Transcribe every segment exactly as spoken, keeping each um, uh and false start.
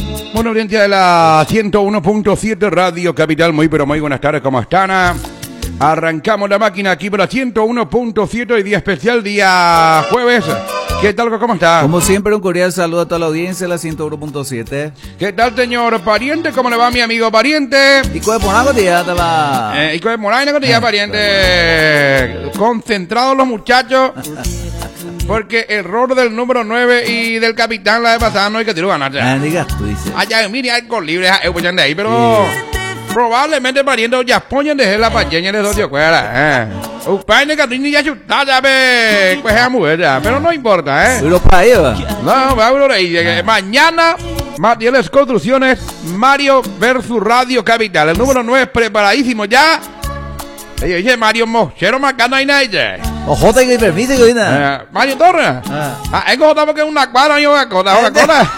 Bueno, audiencia de la ciento uno punto siete Radio Capital, muy pero muy buenas tardes, ¿cómo están? Arrancamos la máquina aquí por la ciento uno punto siete, hoy día especial, día jueves. ¿Qué tal, cómo está? Como siempre, un cordial saludo a toda la audiencia de la ciento uno punto siete. ¿Qué tal, señor pariente? ¿Cómo le va, mi amigo pariente? ¿Y cómo es por día te va? Eh, ¿Y cómo es por día, pariente? Concentrados los muchachos. Porque error del número nueve y del capitán la vez pasada no hay que tirar ganar. Ah, digas tú, dices. Allá, mire, hay con libre, de ahí, pero sí. Probablemente pariendo ya ponen de la pañeña de dos de acuerdo. Upaine que ni ya chutada, ve, pues es mujer, pero no importa, eh. Pero para ella. No, va a ahí. Mañana, Materiales Construcciones, Mario versus Radio Capital. El número nueve preparadísimo ya. Oye, oye, Mario Mochero Macana y Naide. Ojo, te que permite que viene. Eh, Mario Torres. Ah, ah es como porque es una cuadra y una cuadra, una cuadra.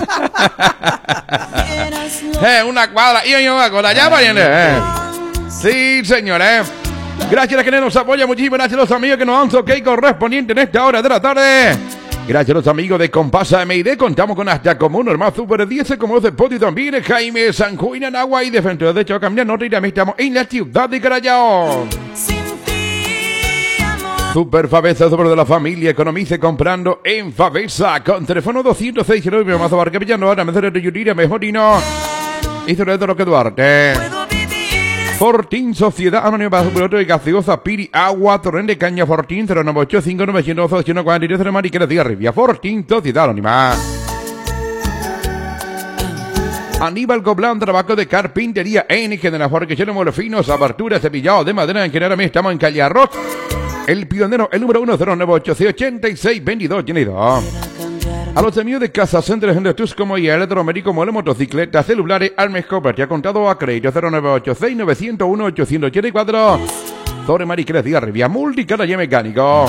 eh, una cuadra y una cuadra. Ya, pariente. Eh. Sí, señores. Gracias a quienes nos apoyan. Muchísimas gracias a los amigos que nos dan su ok correspondiente en esta hora de la tarde. Gracias a los amigos de Compasa M I D. Contamos con hasta como uno más Super diez, como de Poti también. Jaime Sanjuina en Agua y de frente de hecho cambiar norte y también estamos en la ciudad de Carayao. Super Favesa, sobre de la familia, economice comprando en Favesa, con teléfono doscientos seis, nueve, más abarca Villano, ahora me de Yuriria, mejor y no. Y sobre todo Roque Duarte. Fortín, Sociedad Anónima Superauto y Gaseosa Piri, Agua, Torrente Caña, Fortín, cero nueve ocho cinco nueve cero dos uno cuatro tres, cero Mariquera, Diga Rivia, Fortín, Sociedad Anónima. Aníbal Coblán, trabajo de carpintería N G de la Forquechero Molofinos, abertura, cepillado de madera, en general estamos en Calle Arroz. El pionero, el número uno, cero nueve ocho seis ochenta y seis veintidós, dos. A los amigos de Casa Centros en Tus como y electromédico, modelo motocicletas, celulares, Armes Copper, te ha contado a crédito cero nueve ocho seis nueve cero uno ocho ocho cuatro. Sobre Mariquera, Diga Rivia, multicara y mecánico.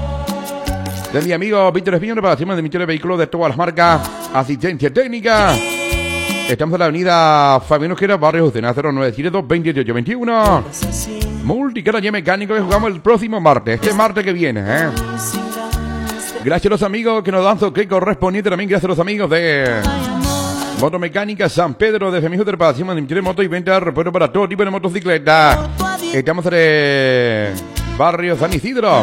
De mi amigo Víctor Espino, reparación de Michele Vehículos de todas las marcas, asistencia técnica. Estamos en la avenida Fabián Ojeda, barrio Jucena, cero nueve siete dos veintiocho veintiuno. Multicara y mecánico que jugamos el próximo martes, este martes que viene, ¿eh? Gracias a los amigos que nos dan su que correspondiente también. Gracias a los amigos de Motomecánica San Pedro, de Femijo de Reparación de Michele Moto y venta de repuesto para todo tipo de motocicleta. Estamos en el barrio San Isidro.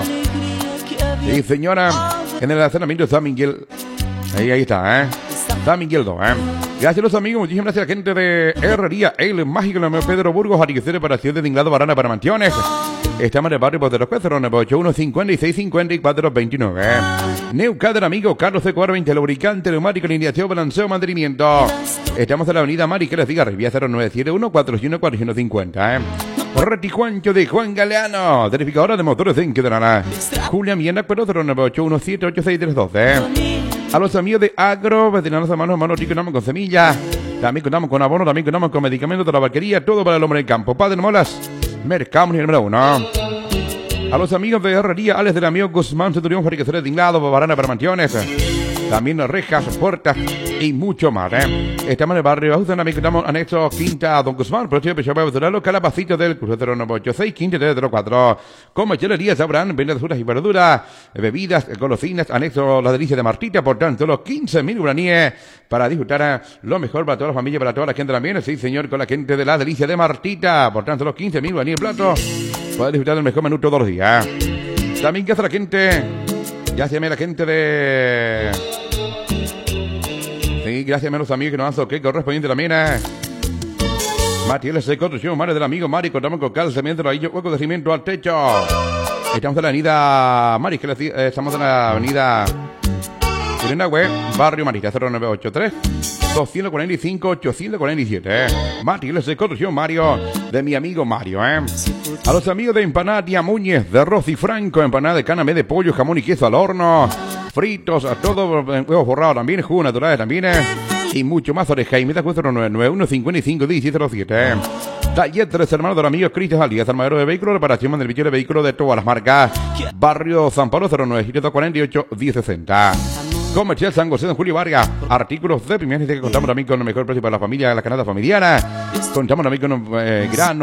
Y señora, en el asentamiento de San Miguel. Ahí, ahí está, ¿eh? San Miguel dos, ¿eh? Gracias a los amigos, muchísimas gracias a la gente de Herrería El Mágico, el Pedro Burgos, Ariquecer, para Ciudad de Dinglado, Barana, para Mansiones. Estamos en el barrio de los Jueces, nueve ocho uno cincuenta y seis cincuenta y cuatro veintinueve. Neucader, amigo, Carlos C cuatro veinte, lubricante, neumático, alineación, balanceo, mantenimiento. Estamos en la avenida Mariquera, Diga Rivia, cero nueve siete uno cuatro uno cuatro uno cincuenta. Retijuancho de Juan Galeano, verificadora de motores en Quedarana. Julia Miena, pero cero nueve ocho uno siete ocho seis tres doce. A los amigos de Agro, veterinarios a mano, mano, contamos con semillas, también contamos con abono, también contamos con medicamentos de la vaquería, todo para el hombre en campo. Padre Molas, Mercado número uno. A los amigos de Herrería, Alex del amigo Guzmán, Centurión, Fabricaciones de Inglado, Barana para Mansiones, también rejas, puertas y mucho más, ¿eh? Estamos en el barrio Ajusten, también contamos anexo Quinta Don Guzmán, proyecto de Pechapa Veceralo, Calapacito del cruce cero nueve ocho seis quince tres cero cuatro. Como chelería sabrán, venta de frutas y verduras, bebidas, golosinas, anexo La Delicia de Martita, por tanto, los quince mil guaraníes para disfrutar lo mejor para toda la familia, para toda la gente también, sí señor, con la gente de La Delicia de Martita, por tanto, los quince mil guaraníes platos, para disfrutar del mejor menú todos los días. También que hace la gente, ya se llama la gente de... Sí, gracias a los amigos que nos han dado que correspondiente también a Materiales de Construcción, Mares del amigo Mari, contamos con cal, cemento, raillo, hueco de cimiento al techo. Estamos en la avenida Mari, que le, estamos en la avenida Web, barrio Marita, cero nueve ocho tres dos cuatro cinco ocho cuatro siete. Eh. Materiales de Construcción, Mario, de mi amigo Mario, eh. A los amigos de Empanadia Muñez, de Rosy Franco, empanada de caname de pollo, jamón y queso al horno. Fritos, a todo, huevos borrados también, jugos naturales también, eh, y mucho más. Oreja y meta cuesta nueve nueve uno cincuenta y cinco diecisiete cero siete. Eh. Taller Tres Hermanos de los amigos Cristian Alías, armadero de vehículos, reparación del bicho de vehículos de todas las marcas. Barrio San Pablo, cero nueve siete dos cuatro ocho diez sesenta. Comercial San José de Julio Vargas, artículos de primera necesidad que contamos también con el mejor precio para la familia, la canasta familiar. Contamos también con eh, grano.